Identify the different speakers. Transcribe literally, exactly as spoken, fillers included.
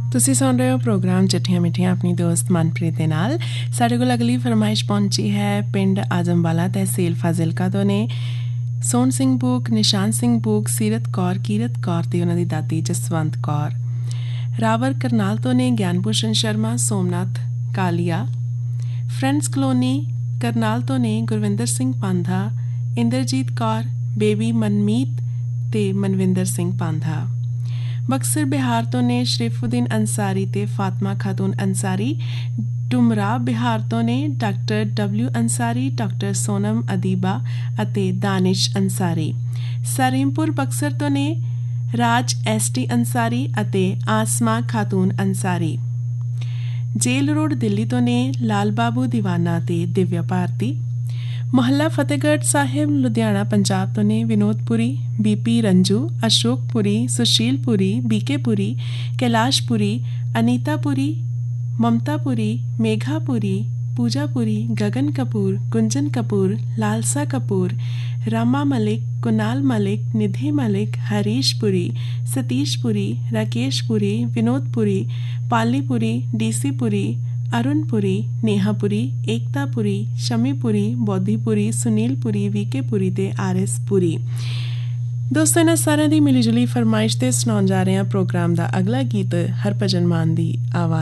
Speaker 1: ਤੁਸੀਂ ਸੁਣ ਰਹੇ ਹੋ ਪ੍ਰੋਗਰਾਮ ਚਿੱਠੀਆਂ ਮਿੱਠੀਆਂ ਆਪਣੀ ਦੋਸਤ ਮਨਪ੍ਰੀਤ ਦੇ ਨਾਲ। ਸਾਡੇ ਕੋਲ ਅਗਲੀ ਫਰਮਾਇਸ਼ ਪਹੁੰਚੀ ਹੈ ਪਿੰਡ ਆਜ਼ਮਵਾਲਾ ਤਹਿਸੀਲ ਫਾਜ਼ਿਲਕਾ ਤੋਂ ਨੇ ਸੋਹਣ ਸਿੰਘ ਬੂਕ, ਨਿਸ਼ਾਨ ਸਿੰਘ ਬੂਕ, ਸੀਰਤ ਕੌਰ, ਕੀਰਤ ਕੌਰ ਤੇ ਉਹਨਾਂ ਦੀ ਦਾਦੀ ਜਸਵੰਤ ਕੌਰ। ਰਾਵਰ ਕਰਨਾਲ ਤੋਂ ਨੇ ਗਿਆਨ ਭੂਸ਼ਣ ਸ਼ਰਮਾ, ਸੋਮਨਾਥ ਕਾਲੀਆ। ਫਰੈਂਡਸ ਕਲੋਨੀ ਕਰਨਾਲ ਤੋਂ ਨੇ ਗੁਰਵਿੰਦਰ ਸਿੰਘ ਪਾਂਧਾ, ਇੰਦਰਜੀਤ ਕੌਰ, ਬੇਬੀ ਮਨਮੀਤ ਤੇ ਮਨਵਿੰਦਰ ਸਿੰਘ ਪਾਂਧਾ। ਬਕਸਰ ਬਿਹਾਰ ਤੋਂ ਨੇ ਸ਼ਰੀਫੁਦੀਨ ਅੰਸਾਰੀ ਤੇ ਫਾਤਮਾ ਖਾਤੂਨ ਅੰਸਾਰੀ। ਡੁਮਰਾ ਬਿਹਾਰ ਤੋਂ ਨੇ doctor W Ansari, doctor Sonam ਅਦੀਬਾ ਅਤੇ ਦਾਨਿਸ਼ ਅੰਸਾਰੀ। ਸਰੀਮਪੁਰ ਬਕਸਰ ਤੋਂ ਨੇ ਰਾਜ ਐਸ ਟੀ ਅੰਸਾਰੀ ਅਤੇ ਆਸਮਾ ਖਾਤੂਨ ਅੰਸਾਰੀ। ਜੇਲ ਰੋਡ ਦਿੱਲੀ ਤੋਂ ਨੇ ਲਾਲ ਬਾਬੂ ਦੀਵਾਨਾ ਤੇ ਦਿਵਿਆ ਭਾਰਤੀ। ਮੁਹੱਲਾ ਫਤਿਹਗੜ੍ਹ ਸਾਹਿਬ ਲੁਧਿਆਣਾ ਪੰਜਾਬ ਤੋਂ ਨੇ ਵਿਨੋਦਪੁਰੀ, ਬੀਪੀ ਰੰਜੂ, ਅਸ਼ੋਕਪੁਰੀ, ਸੁਸ਼ੀਲਪੁਰੀ, ਬੀਕੇਪੁਰੀ, ਕੈਲਾਸ਼ਪੁਰੀ, ਅਨੀਤਾਪੁਰੀ, ਮਮਤਾਪੁਰੀ, ਮੇਘਾਪੁਰੀ, ਪੂਜਾਪੁਰੀ, ਗਗਨ ਕਪੂਰ, ਗੁੰਜਨ ਕਪੂਰ, ਲਾਲਸਾ ਕਪੂਰ, ਰਾਮਾ ਮਲਿਕ, ਕੁਨਾਲ ਮਲਿਕ, ਨਿਧੀ ਮਲਿਕ, ਹਰੀਸ਼ਪੁਰੀ, ਸਤੀਸ਼ਪੁਰੀ, ਰਾਕੇਸ਼ਪੁਰੀ, ਵਿਨੋਦਪੁਰੀ, ਪਾਲੀਪੁਰੀ, ਡੀਸੀਪੁਰੀ, ਅਰੁਣਪੁਰੀ, ਨੇਹਾਪੁਰੀ, ਏਕਤਾਪੁਰੀ, ਸ਼ਮੀਪੁਰੀ, ਬੋਧੀਪੁਰੀ, ਸੁਨੀਲਪੁਰੀ, ਵੀਕੇਪੁਰੀ ਤੇ ਆਰ ਐਸ ਪੁਰੀ। ਦੋਸਤੋ ਇਹਨਾਂ ਸਾਰਿਆਂ ਦੀ ਮਿਲੀ ਜੁਲੀ ਫਰਮਾਇਸ਼ ਤੇ ਸੁਣਾਉਣ ਜਾ ਰਹੇ ਹਾਂ ਪ੍ਰੋਗਰਾਮ ਦਾ ਅਗਲਾ ਗੀਤ ਹਰਭਜਨ ਮਾਨ ਦੀ ਆਵਾਜ਼